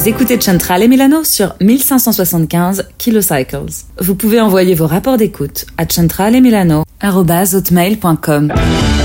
Vous écoutez Centrale et Milano sur 1575 kilocycles. Vous pouvez envoyer vos rapports d'écoute à centraleemilano@hotmail.com.